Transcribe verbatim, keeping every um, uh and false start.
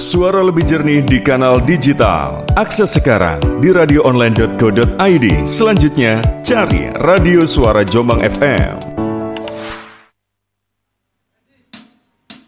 Suara lebih jernih di kanal digital. Akses sekarang di radio online dot co dot i d. Selanjutnya, cari Radio Suara Jombang F M.